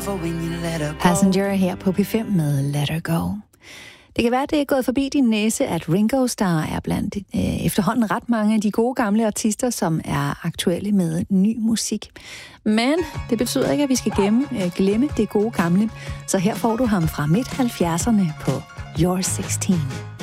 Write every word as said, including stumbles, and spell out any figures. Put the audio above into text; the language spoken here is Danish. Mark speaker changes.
Speaker 1: Passenger her på P fem med Let Her Go. Det kan være, at det er gået forbi din næse, at Ringo Starr er blandt øh, efterhånden ret mange af de gode gamle artister, som er aktuelle med ny musik. Men det betyder ikke, at vi skal gemme, øh, glemme det gode gamle. Så her får du ham fra midt halvfjerdserne på You're seksten.